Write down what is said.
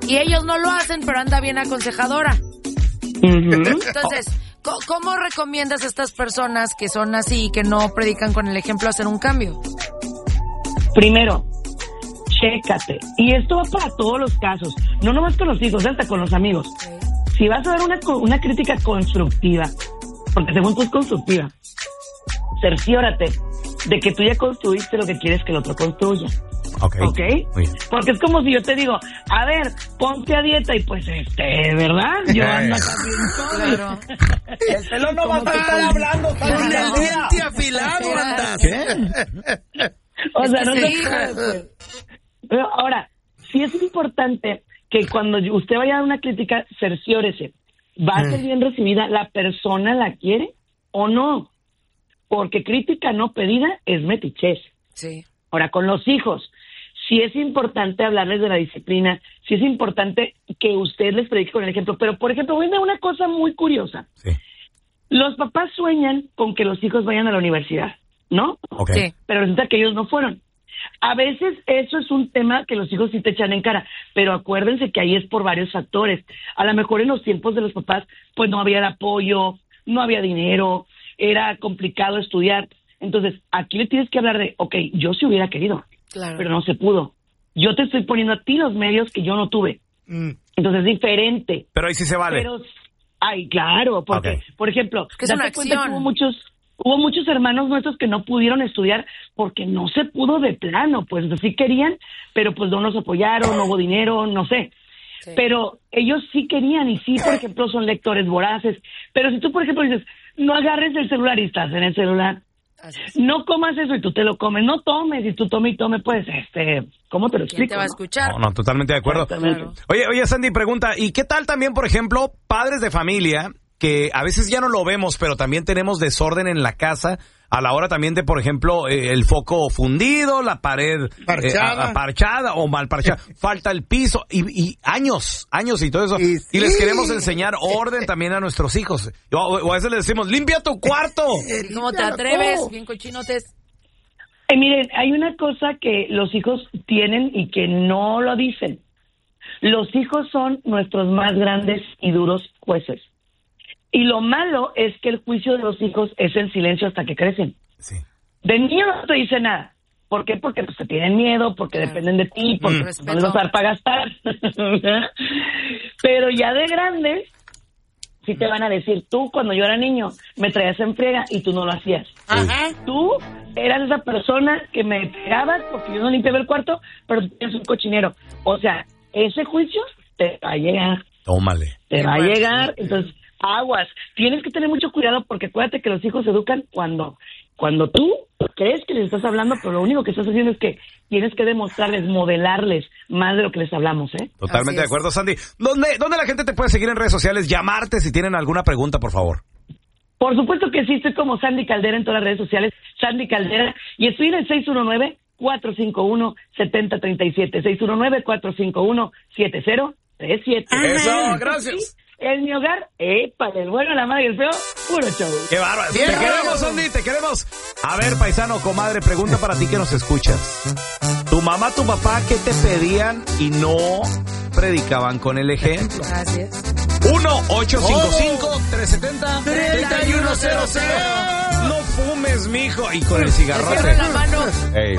Y ellos no lo hacen, pero anda bien aconsejadora. Entonces, ¿cómo recomiendas a estas personas que son así y que no predican con el ejemplo hacer un cambio? Primero, chécate. Y esto va para todos los casos. No nomás con los hijos, hasta con los amigos. Okay. Si vas a dar una crítica constructiva, porque según tú es constructiva, cerciórate de que tú ya construiste lo que quieres que el otro construya. ¿Ok? Porque es como si yo te digo, a ver, ponte a dieta y pues ¿verdad? Yo ando también. Claro. El pelo no va a estar hablando con el diente afilado, andas. ¿Qué? O sea, no se puede. Pero ahora, sí es importante que cuando usted vaya a dar una crítica, cerciórese. ¿Va a ser bien recibida? ¿La persona la quiere o no? Porque crítica no pedida es metichez. Sí. Ahora, con los hijos, sí es importante hablarles de la disciplina, sí es importante que usted les predique con el ejemplo, pero, por ejemplo, viene una cosa muy curiosa. Sí. Los papás sueñan con que los hijos vayan a la universidad, ¿no? Okay. Sí. Pero resulta que ellos no fueron. A veces eso es un tema que los hijos sí te echan en cara, pero acuérdense que ahí es por varios factores. A lo mejor en los tiempos de los papás, pues no había apoyo, no había dinero, era complicado estudiar. Entonces, aquí le tienes que hablar de, yo sí hubiera querido, claro, pero no se pudo. Yo te estoy poniendo a ti los medios que yo no tuve. Entonces, es diferente. Pero ahí sí se vale. Pero, claro, porque, por ejemplo, es que es una acción. Hubo muchos hermanos nuestros que no pudieron estudiar porque no se pudo de plano, pues sí querían, pero pues no nos apoyaron, no hubo dinero, no sé. Sí. Pero ellos sí querían y sí, por ejemplo, son lectores voraces. Pero si tú, por ejemplo, dices, no agarres el celular y estás en el celular, no comas eso y tú te lo comes, no tomes y tú tome y tome, pues, ¿cómo te lo explico? ¿Quién te va a escuchar? No, totalmente de acuerdo. Claro. Oye, Sandy, pregunta, ¿y qué tal también, por ejemplo, padres de familia que a veces ya no lo vemos, pero también tenemos desorden en la casa a la hora también de, por ejemplo, el foco fundido, la pared parchada o mal parchada, falta el piso y años y todo eso. Y les queremos enseñar orden también a nuestros hijos. O a veces les decimos, limpia tu cuarto. ¿Cómo te atreves? Bien cochinotes. Miren, hay una cosa que los hijos tienen y que no lo dicen. Los hijos son nuestros más grandes y duros jueces. Y lo malo es que el juicio de los hijos es en silencio hasta que crecen. Sí. De niño no te dice nada. ¿Por qué? Porque pues, te tienen miedo, porque dependen de ti, porque no les vas a dar para gastar. Pero ya de grandes, sí te van a decir, tú cuando yo era niño me traías en friega y tú no lo hacías. Ajá. Tú eras esa persona que me pegabas porque yo no limpiaba el cuarto, pero tú eres un cochinero. O sea, ese juicio te va a llegar. Tómale. Te va a llegar, entonces... Aguas, tienes que tener mucho cuidado porque acuérdate que los hijos se educan cuando tú crees que les estás hablando, pero lo único que estás haciendo es que tienes que demostrarles, modelarles más de lo que les hablamos, ¿eh? Totalmente de acuerdo, Sandy. ¿Dónde la gente te puede seguir en redes sociales? Llamarte si tienen alguna pregunta, por favor. Por supuesto que sí, estoy como Sandy Caldera en todas las redes sociales, Sandy Caldera, y estoy en el 619-451-7037, 619-451-7037. Eso, gracias. En mi hogar, para el bueno, la madre y el feo, puro show. ¡Qué bárbaro! Te queremos, Sandy, te queremos. A ver, paisano, comadre, pregunta para ti que nos escuchas. ¿Tu mamá, tu papá, qué te pedían y no predicaban con el ejemplo? Así es. 1-855-370-3100. No fumes, mijo. Y con el cigarrote. La mano. Hey.